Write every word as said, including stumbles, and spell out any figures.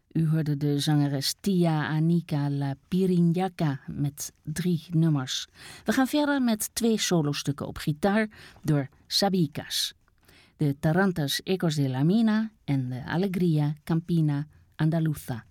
U hoorde de zangeres Tia Anika La Pirinhaca met drie nummers. We gaan verder met twee solostukken op gitaar door Sabicas. De Tarantas Ecos de la Mina en de Alegría Campina Andaluza.